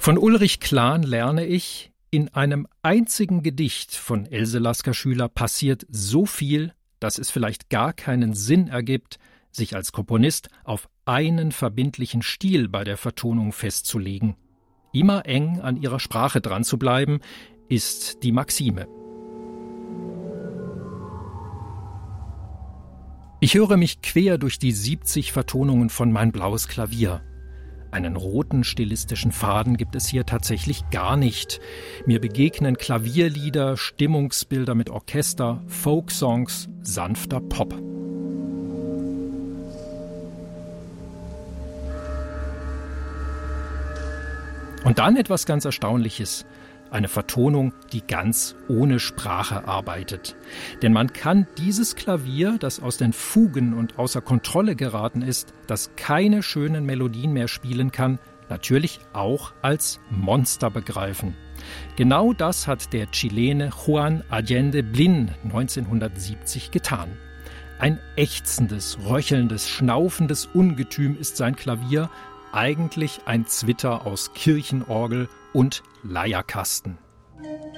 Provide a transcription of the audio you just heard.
Von Ulrich Klahn lerne ich, in einem einzigen Gedicht von Else Lasker-Schüler passiert so viel, dass es vielleicht gar keinen Sinn ergibt, sich als Komponist auf einen verbindlichen Stil bei der Vertonung festzulegen. Immer eng an ihrer Sprache dran zu bleiben, ist die Maxime. Ich höre mich quer durch die 70 Vertonungen von Mein blaues Klavier. Einen roten stilistischen Faden gibt es hier tatsächlich gar nicht. Mir begegnen Klavierlieder, Stimmungsbilder mit Orchester, Folksongs, sanfter Pop. Und dann etwas ganz Erstaunliches. Eine Vertonung, die ganz ohne Sprache arbeitet. Denn man kann dieses Klavier, das aus den Fugen und außer Kontrolle geraten ist, das keine schönen Melodien mehr spielen kann, natürlich auch als Monster begreifen. Genau das hat der Chilene Juan Allende Blin 1970 getan. Ein ächzendes, röchelndes, schnaufendes Ungetüm ist sein Klavier, eigentlich ein Zwitter aus Kirchenorgel und Leierkasten.